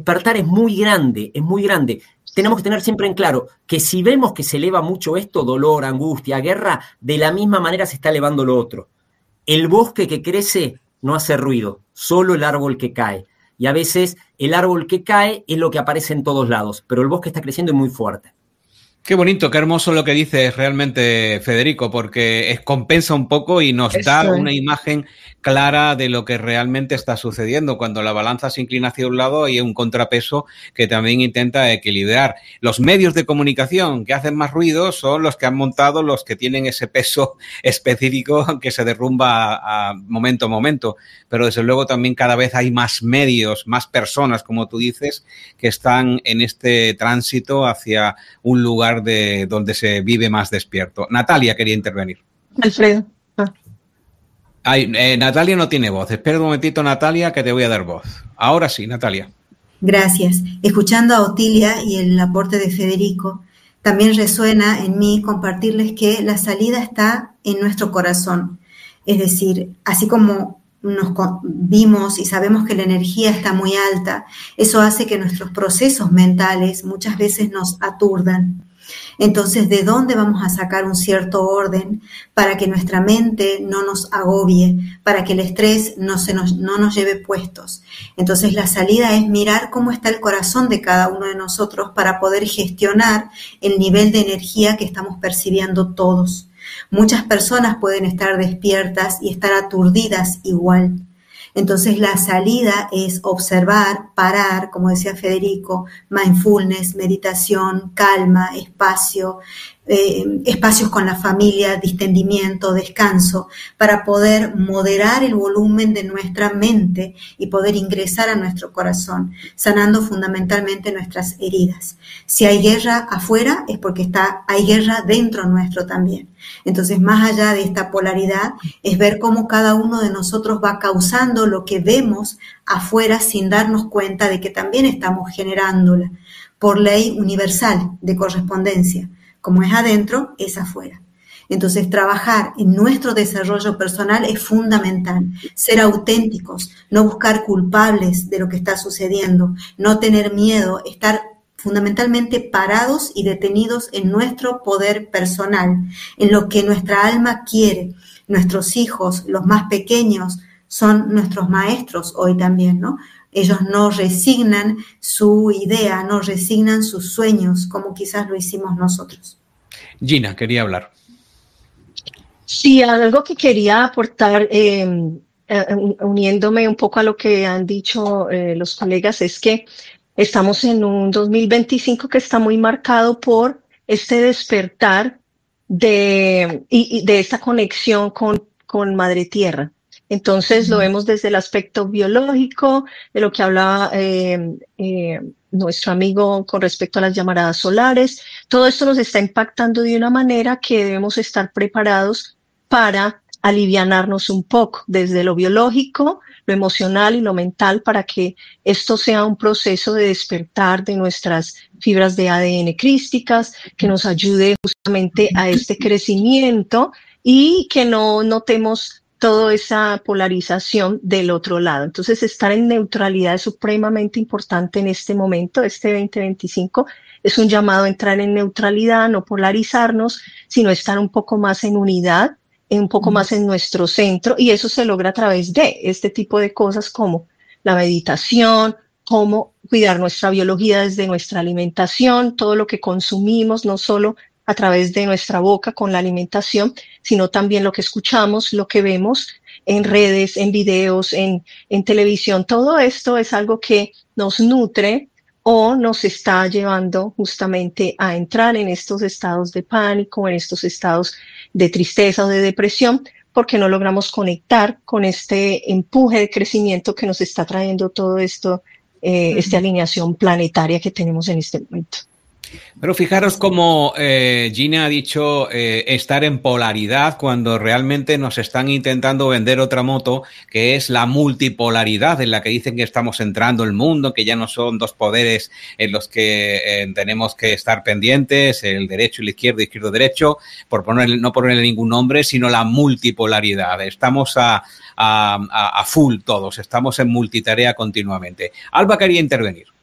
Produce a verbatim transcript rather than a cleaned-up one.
despertar es muy grande, es muy grande. Tenemos que tener siempre en claro que si vemos que se eleva mucho esto, dolor, angustia, guerra, de la misma manera se está elevando lo otro. El bosque que crece no hace ruido, solo el árbol que cae. Y a veces el árbol que cae es lo que aparece en todos lados, pero el bosque está creciendo y muy fuerte. Qué bonito, qué hermoso lo que dices realmente, Federico, porque es, compensa un poco y nos Eso da es. una imagen clara de lo que realmente está sucediendo. Cuando la balanza se inclina hacia un lado, hay un contrapeso que también intenta equilibrar. Los medios de comunicación que hacen más ruido son los que han montado, los que tienen ese peso específico que se derrumba a, a momento a momento. Pero desde luego también cada vez hay más medios, más personas, como tú dices, que están en este tránsito hacia un lugar de donde se vive más despierto. Natalia quería intervenir. Alfredo. Ah. Ay, eh, Natalia no tiene voz. Espera un momentito, Natalia, que te voy a dar voz. Ahora sí, Natalia. Gracias. Escuchando a Otilia y el aporte de Federico, también resuena en mí compartirles que la salida está en nuestro corazón. Es decir, así como nos vimos y sabemos que la energía está muy alta, eso hace que nuestros procesos mentales muchas veces nos aturdan. Entonces, ¿de dónde vamos a sacar un cierto orden para que nuestra mente no nos agobie, para que el estrés no, se nos, no nos lleve puestos? Entonces, la salida es mirar cómo está el corazón de cada uno de nosotros para poder gestionar el nivel de energía que estamos percibiendo todos. Muchas personas pueden estar despiertas y estar aturdidas igual. Entonces la salida es observar, parar, como decía Federico, mindfulness, meditación, calma, espacio, eh, espacios con la familia, distendimiento, descanso, para poder moderar el volumen de nuestra mente y poder ingresar a nuestro corazón, sanando fundamentalmente nuestras heridas. Si hay guerra afuera es porque está, hay guerra dentro nuestro también. Entonces, más allá de esta polaridad, es ver cómo cada uno de nosotros va causando lo que vemos afuera sin darnos cuenta de que también estamos generándola por ley universal de correspondencia. Como es adentro, es afuera. Entonces, trabajar en nuestro desarrollo personal es fundamental. Ser auténticos, no buscar culpables de lo que está sucediendo, no tener miedo, estar fundamentalmente parados y detenidos en nuestro poder personal, en lo que nuestra alma quiere. Nuestros hijos, los más pequeños, son nuestros maestros hoy también, ¿no? Ellos no resignan su idea, no resignan sus sueños, como quizás lo hicimos nosotros. Gina, quería hablar. Sí, algo que quería aportar, eh, eh, uniéndome un poco a lo que han dicho eh, los colegas, es que estamos en un dos mil veinticinco que está muy marcado por este despertar de, y, y de esta conexión con, con Madre Tierra. Entonces lo vemos desde el aspecto biológico, de lo que hablaba eh, eh, nuestro amigo con respecto a las llamaradas solares. Todo esto nos está impactando de una manera que debemos estar preparados para alivianarnos un poco desde lo biológico, lo emocional y lo mental, para que esto sea un proceso de despertar de nuestras fibras de A D N crísticas, que nos ayude justamente a este crecimiento y que no notemos toda esa polarización del otro lado. Entonces, estar en neutralidad es supremamente importante en este momento. Este veinte veinticinco es un llamado a entrar en neutralidad, no polarizarnos, sino estar un poco más en unidad, un poco más en nuestro centro, y eso se logra a través de este tipo de cosas como la meditación, cómo cuidar nuestra biología desde nuestra alimentación, todo lo que consumimos, no solo a través de nuestra boca con la alimentación, sino también lo que escuchamos, lo que vemos en redes, en videos, en, en televisión. Todo esto es algo que nos nutre o nos está llevando justamente a entrar en estos estados de pánico, en estos estados de tristeza o de depresión, porque no logramos conectar con este empuje de crecimiento que nos está trayendo todo esto, eh, uh-huh. esta alineación planetaria que tenemos en este momento. Pero fijaros cómo eh, Gina ha dicho eh, estar en polaridad cuando realmente nos están intentando vender otra moto, que es la multipolaridad en la que dicen que estamos entrando el mundo, que ya no son dos poderes en los que eh, tenemos que estar pendientes, el derecho y el izquierdo, izquierdo, derecho, por ponerle, no ponerle ningún nombre, sino la multipolaridad. Estamos a, a, a full todos, estamos en multitarea continuamente. Alba quería intervenir.